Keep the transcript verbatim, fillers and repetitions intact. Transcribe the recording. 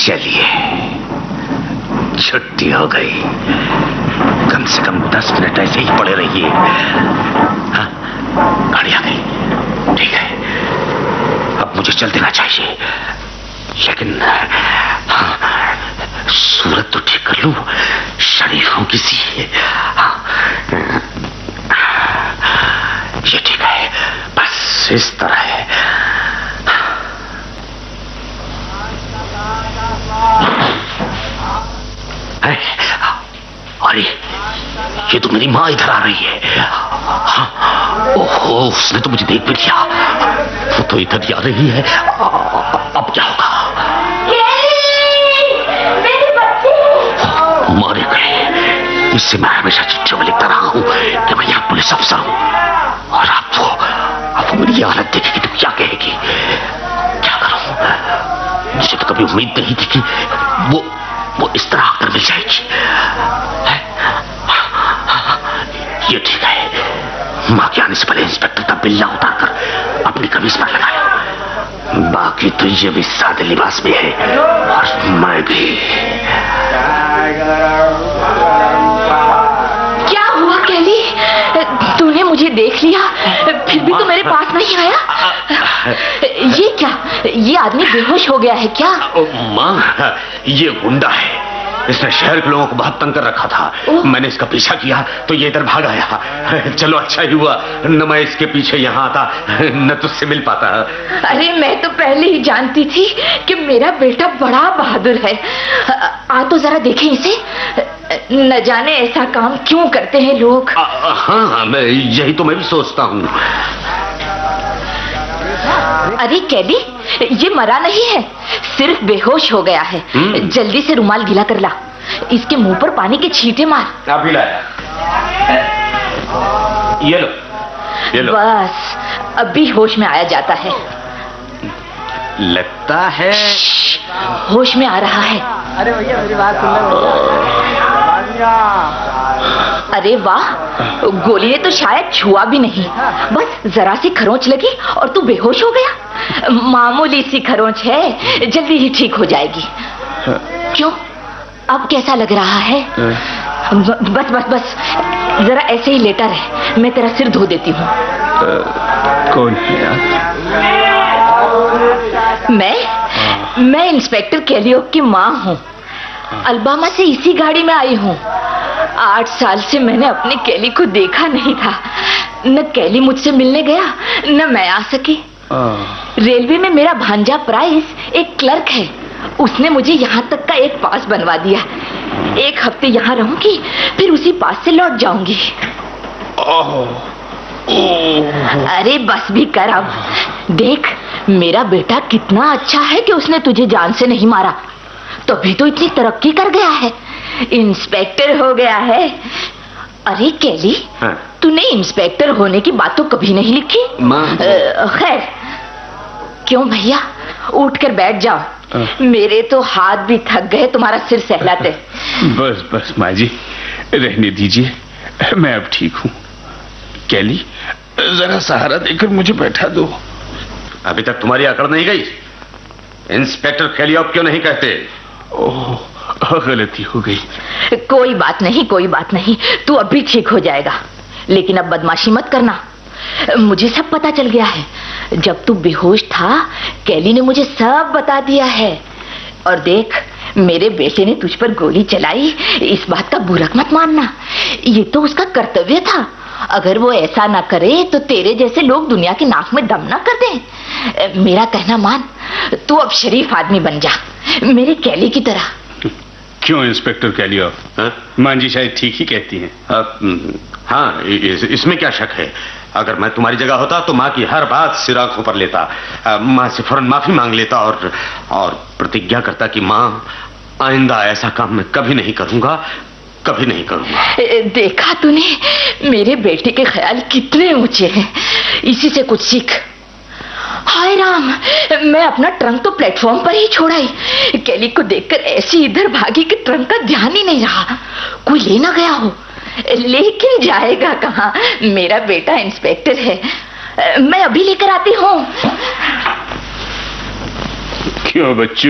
चलिए, छुट्टी हो गई। कम से कम दस मिनट ऐसे ही पड़े रहिए। हाँ, गाड़ी आ गई। ठीक है, अब मुझे चल देना चाहिए, लेकिन हाँ, सूरत तो ठीक कर लूं। शरीफ हूं किसी। हाँ, ये ठीक है, बस इस तरह है। अरे, ये तो मेरी माँ इधर आ रही है। हाँ, ओहो, उसने तो मुझे देख भी लिया। वो तो इधर ही आ रही है। अब क्या होगा? मेरे बच्चे मारे गए। इससे मैं हमेशा चिट्ठियों में लिखता रहा हूँ कि मैं यहाँ पुलिस अफसर हूँ, और अब वो अब वो मेरी हालत देखेगी तो क्या कहेगी? क्या करूँ? मुझे तो कभी उम्मीद नहीं थी कि वो वो इस तरह आकर मिल जाएगी। है? ये ठीक है, माँ के आने से पहले इंस्पेक्टर का बिल्ला उतारकर अपनी कमीज पर लगा लो। बाकी तो ये भी सादे लिबास में है, और मैं भी। क्या हुआ कैली? तूने मुझे देख लिया, फिर भी तो मेरे पास नहीं आया। ये क्या? ये आदमी बेहोश हो गया है क्या? माँ, ये गुंडा है। इसने शहर के लोगों को बहुत तंग कर रखा था। मैंने इसका पीछा किया तो ये इधर भाग आया। चलो, अच्छा ही हुआ, न मैं इसके पीछे यहाँ आता, न तुझसे मिल पाता। अरे, मैं तो पहले ही जानती थी कि मेरा बेटा बड़ा बहादुर है। आ तो जरा देखें इसे। न जाने ऐसा काम क्यों करते हैं लोग। आ, हाँ हाँ, मैं यही तो मैं भी सोचता हूँ। अरे कैदी, ये मरा नहीं है, सिर्फ बेहोश हो गया है। जल्दी से रुमाल गीला कर ला, इसके मुंह पर पानी के छींटे मार। अभी लाया। ये लो, ये लो। बस अभी होश में आया जाता है। लगता है होश में आ रहा है। अरे भैया, मेरी बात सुन लो। अरे वाह, गोली ने तो शायद छुआ भी नहीं, बस जरा सी खरोंच लगी और तू बेहोश हो गया। मामूली सी खरोंच है, जल्दी ही ठीक हो जाएगी। क्यों, अब कैसा लग रहा है? बस बस बस, जरा ऐसे ही लेटा रहे, मैं तेरा सिर धो देती हूँ। कौन है आप? मैं मैं इंस्पेक्टर कैलियोप की माँ हूँ। अलबामा से इसी गाड़ी में आई हूँ। आठ साल से मैंने अपने कैली को देखा नहीं था। न कैली मुझसे मिलने गया, न मैं आ सकी। रेलवे में मेरा भांजा प्राइस एक क्लर्क है, उसने मुझे यहाँ तक का एक पास बनवा दिया। एक हफ्ते यहाँ रहूंगी, फिर उसी पास से लौट जाऊंगी। अरे बस भी कर अब। देख, मेरा बेटा कितना अच्छा है कि उसने तुझे जान से नहीं मारा, तभी तो इतनी तरक्की कर गया है, इंस्पेक्टर हो गया है। अरे कैली, हाँ? तूने इंस्पेक्टर होने की बात तो कभी नहीं लिखी। खैर, क्यों भैया, उठ कर बैठ जाओ। आ? मेरे तो हाथ भी थक गए तुम्हारा सिर सहलाते। बस बस माँ जी, रहने दीजिए, मैं अब ठीक हूँ। कैली, जरा सहारा देकर मुझे बैठा दो। अभी तक तुम्हारी अकड़ नहीं गई? इंस्पेक्टर कैलियोप क्यों नहीं कहते? ओह, गलती हो गई। कोई बात नहीं, कोई बात नहीं, तू अभी ठीक हो जाएगा। लेकिन अब बदमाशी मत करना, मुझे सब पता चल गया है। जब तू बेहोश था, कैली ने मुझे सब बता दिया है। और देख, मेरे बेटे ने तुझ पर गोली चलाई, इस बात का बुरा मत मानना, ये तो उसका कर्तव्य था। अगर वो ऐसा ना करे तो तेरे जैसे लोग दुनिया की नाक में दम ना कर दें। मेरा कहना मान, तू अब शरीफ आदमी बन जा, मेरे कैली की तरह। क्यों इंस्पेक्टर कैलियोप? मां जी शायद ठीक ही कहती हैं। हाँ, इस, इसमें क्या शक है? अगर मैं तुम्हारी जगह होता तो माँ की हर बात सिर आंखों पर लेता, माँ से फौरन माफी मांग लेता और और प्रतिज्ञा करता कि माँ, आइंदा ऐसा काम मैं कभी नहीं करूंगा, कभी नहीं करूंगा। देखा तूने, मेरे बेटे के ख्याल कितने ऊंचे हैं, इसी से कुछ सीख। हाय राम, मैं अपना ट्रंक तो प्लेटफॉर्म पर ही छोड़ाई, कैली को देखकर ऐसी इधर भागी कि ट्रंक का ध्यान ही नहीं रहा। कोई ले ना गया हो, लेकिन जाएगा कहाँ, मेरा बेटा इंस्पेक्टर है। मैं अभी लेकर आती हूँ। क्यों बच्चों?